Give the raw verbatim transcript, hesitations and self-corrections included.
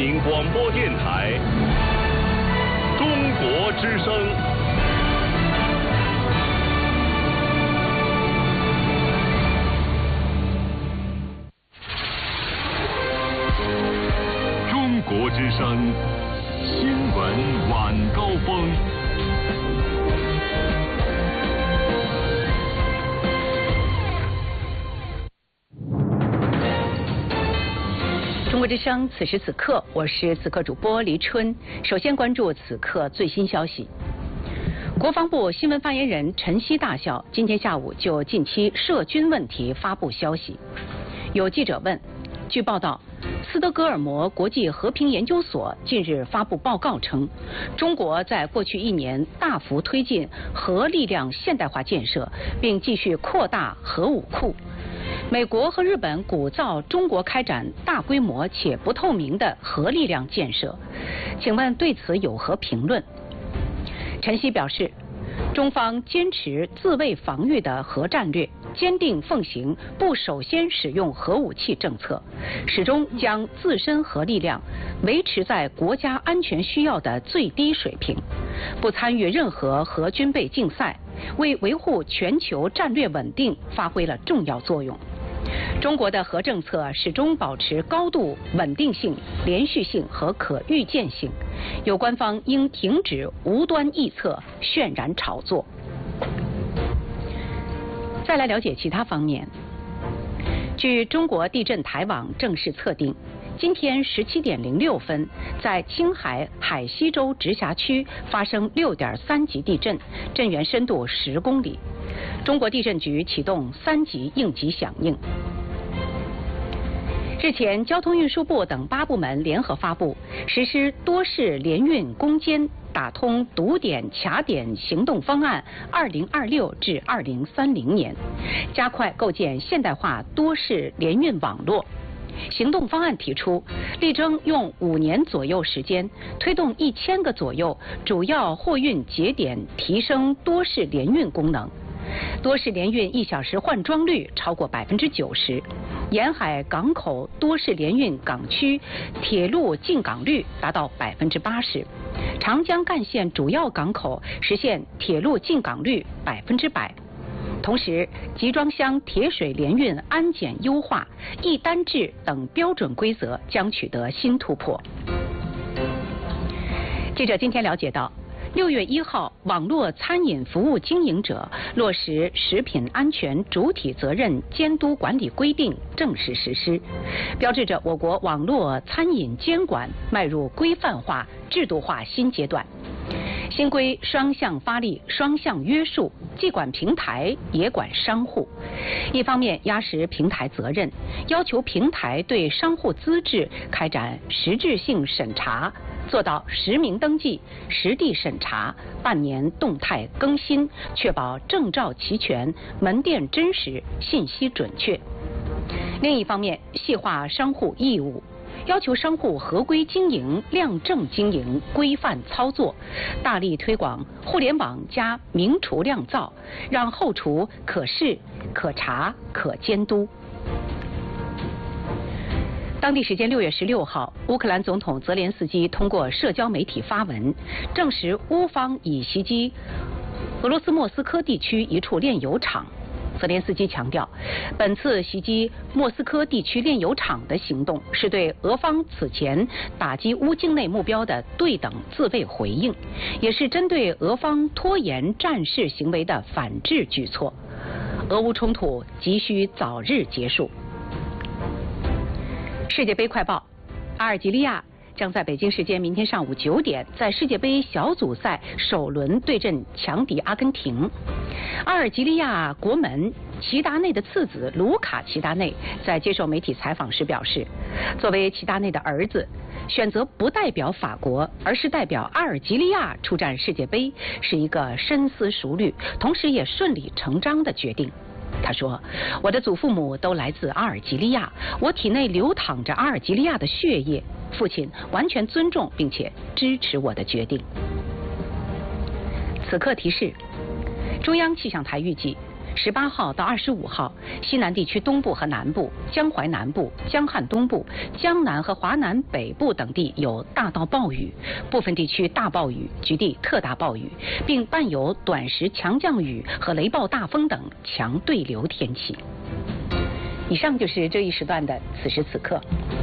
民广播电台中国之声。中国之声新闻晚高峰。 中国之声，此时此刻，我是此刻主播黎春。首先关注此刻最新消息。国防部新闻发言人陈希大校今天下午就近期涉军问题发布消息。有记者问，据报道，斯德哥尔摩国际和平研究所近日发布报告称，中国在过去一年大幅推进核力量现代化建设，并继续扩大核武库。美国和日本鼓噪中国开展大规模且不透明的核力量建设，请问对此有何评论？陈希表示，中方坚持自卫防御的核战略，坚定奉行不首先使用核武器政策，始终将自身核力量维持在国家安全需要的最低水平，不参与任何核军备竞赛，为维护全球战略稳定发挥了重要作用。中国的核政策始终保持高度稳定性、连续性和可预见性，有关方应停止无端臆测、渲染炒作。再来了解其他方面。据中国地震台网正式测定，今天十七点零六分，在青海海西州直辖区发生六点三级地震，震源深度十公里。中国地震局启动三级应急响应。日前，交通运输部等八部门联合发布实施多式联运攻坚打通堵点卡点行动方案二零二六至二零三零年，加快构建现代化多式联运网络。行动方案提出，力争用五年左右时间，推动一千个左右主要货运节点提升多式联运功能。多式联运一小时换装率超过百分之九十，沿海港口多式联运港区铁路进港率达到百分之八十，长江干线主要港口实现铁路进港率百分之百。同时，集装箱铁水联运安检优化、一单制等标准规则将取得新突破。记者今天了解到，六月一号，网络餐饮服务经营者落实食品安全主体责任监督管理规定正式实施，标志着我国网络餐饮监管迈入规范化、制度化新阶段。新规双向发力、双向约束，既管平台也管商户。一方面压实平台责任，要求平台对商户资质开展实质性审查，做到实名登记、实地审查、半年动态更新，确保证照齐全、门店真实、信息准确。另一方面，细化商户义务，要求商户合规经营、量证经营、规范操作，大力推广互联网加明厨亮灶，让后厨可视、可查、可监督。当地时间六月十六号，乌克兰总统泽连斯基通过社交媒体发文，证实乌方已袭击俄罗斯莫斯科地区一处炼油厂。泽连斯基强调，本次袭击莫斯科地区炼油厂的行动是对俄方此前打击乌境内目标的对等自卫回应，也是针对俄方拖延战事行为的反制举措。俄乌冲突急需早日结束。世界杯快报：阿尔及利亚将在北京时间明天上午九点，在世界杯小组赛首轮对阵强敌阿根廷。阿尔及利亚国门齐达内的次子卢卡齐达内在接受媒体采访时表示，作为齐达内的儿子，选择不代表法国，而是代表阿尔及利亚出战世界杯，是一个深思熟虑，同时也顺理成章的决定。他说，我的祖父母都来自阿尔及利亚，我体内流淌着阿尔及利亚的血液，父亲完全尊重并且支持我的决定。此刻提示，中央气象台预计， 十八号到二十五号，西南地区东部和南部、江淮南部、江汉东部、江南和华南北部等地有大到暴雨，部分地区大暴雨，局地特大暴雨，并伴有短时强降雨和雷暴大风等强对流天气。以上就是这一时段的此时此刻。